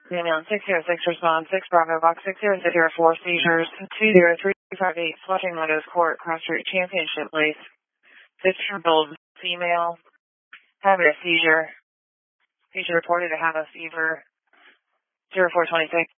Female 606 response 6 Bravo Box 60604 seizures 20358 Flushing Meadows Court Cross Street Championship Place. 15-year-old female having a seizure. Patient reported to have a fever 0426.